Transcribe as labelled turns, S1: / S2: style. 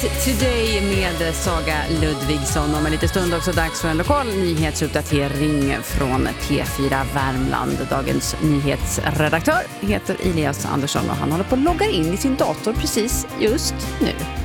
S1: Today med Saga Ludvigsson. Om en liten stund också dags för en lokal nyhetsuppdatering från P4 Värmland. Dagens nyhetsredaktör heter Elias Andersson och han håller på att logga in i sin dator precis just nu.